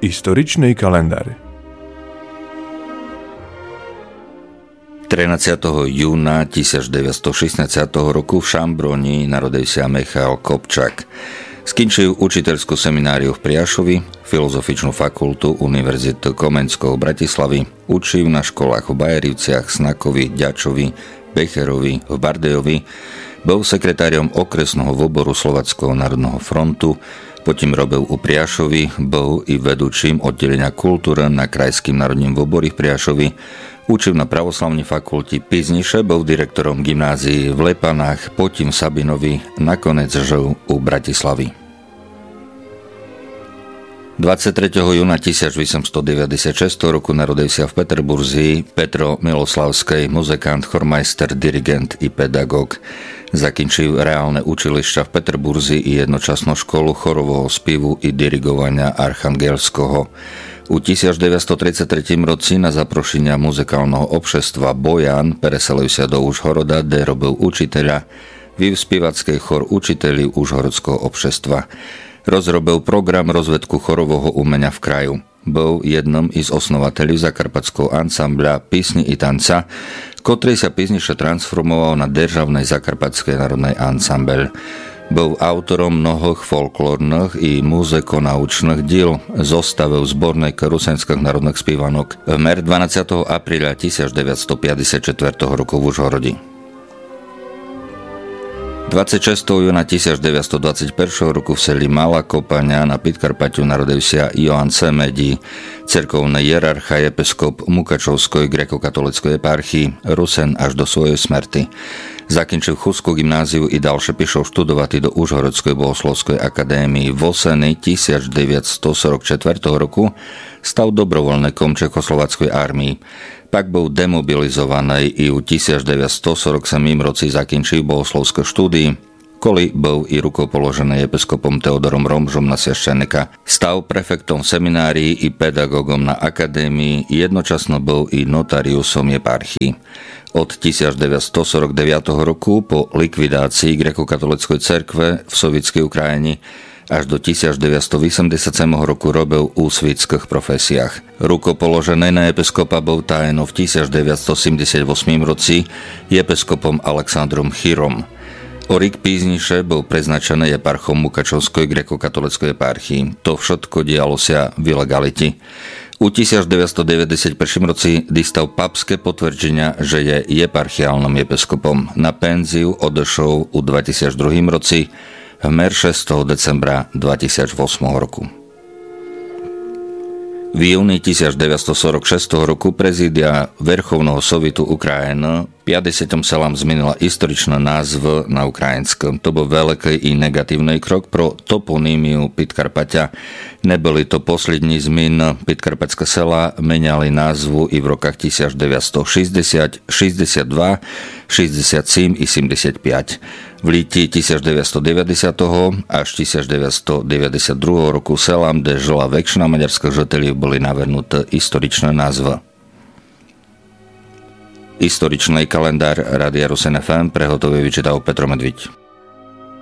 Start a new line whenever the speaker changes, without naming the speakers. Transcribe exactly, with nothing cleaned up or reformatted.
Историчный календарь.
trинадцятого júna tisícdeväťstošestnásteho roku v Šambroni narodil sa Michal Kopčak. Skončil učiteľskú semináriu v Priašovi, filozofičnú fakultu Univerzitu Komenského Bratislavy, učil na školách v Bajerivciach, Snakovi, Ďačovi, Becherovi, v Bardejovi, bol sekretáriom okresného výboru Slováckého národného frontu, potom robil u Priašovi, bol i vedúčim oddelenia kultúry na Krajským národním výbore v Priašovi, učil na pravoslavnej fakulte, pizniše bol direktorom gymnázií v Lepanách, potom v Sabinovi, nakoniec žil u Bratislavy. dvadsiateho júna tisícosemstodeväťdesiatšesť roku narodil sa v Peterburzi Petro Miloslavský, muzikant, chormajster, dirigent i pedagóg. Zakončil reálne učilišťa v Peterburzi i jednočasnú školu chorového spivu i dirigovania Archangelského. U devätnásťtridsaťtri roci na zaprošenia muzikálneho obšestva Bojan preselil sa do Užhoroda, kde robil učiteľa, viv spievacký chor učiteľi Užhorodského obšestva. Rozrobil program rozvedku chorového umenia v kraju. Bol jednom z osnovateľov zakarpatského ansambľa Písni i tanca, ktorý sa písniše transformoval na Državnej zakarpatskej národnej ansambel. Bol autorom mnohých folklórnych i muzikonaučných diel, zostavil zbornej rusenských národných spievanok. Vmer dvanásťteho apríla devätnásťstopäťdesiatštyri roku v Užhorodi. dvadsiateho júna devätnásťstodvadsaťjeden roku v seli Malá Kopaňa na Podkarpatiu narodil sa Joán Semedí, cerkovný hierarcha, episkop Mukačovskej grékokatolíckej eparchii, Rusen až do svojej smrti. Zakončil Chustskú gymnáziu i ďalšie pišov študovať do Užhorodskej bohoslovskej akadémii. V oseni devätnásťstoštyridsaťštyri roku stal dobrovoľníkom Čechoslováckej armii. Pak bol demobilizovaný i u devätnásťstoštyridsaťsedem roci zakončil bohoslovské štúdii, koli bol i rukopoložený episkopom Teodorom Romžom na sveštenika. Stal prefektom seminárií i pedagógom na akadémii, jednočasno bol i notariusom eparchii. Od devätnásťstoštyridsaťdeväť roku po likvidácii grékokatolíckej cerkve v sovietskej Ukrajine až do devätnásťstoosemdesiatsedem roku robil u svietských profesiách. Rukopoložený na episkopa bol tajeno v devätnásťstoosemdesiatosem roci episkopom Alexandrom Chirom. O rik pízniše bol preznačený eparchom Mukačovskej grékokatolíckej eparchii. To všetko dialo sa v ilegalite. U devätnásťstodeväťdesiatjeden roci dostal papské potvrdenia, že je eparchiálnym episkopom. Na penziu odošol u dvetisícdva roci vmer šiesteho decembra dvetisícosem roku. V júni devätnásťstoštyridsaťšesť roku prezídia Verchovného sovitu Ukrajiny päťdesiatom selám zmenila historičná názv na ukrajinskom. To bol veľký i negatívny krok pro toponímiu Podkarpatia. Neboli to poslední zmen. Podkarpatské selá menali názvu i v rokách devätnásťstošesťdesiat, šesťdesiatdva, šesťdesiatsedem i sedemdesiatpäť. V líti devätnásťstodeväťdesiat až devätnásťstodeväťdesiatdva roku selám, kde žila väčšina maďarských žiteľov, boli navrhnuté historičné názvy. Historičný kalendár Rádia Rusen ef em prehotovil vyčítal Petro Medviť.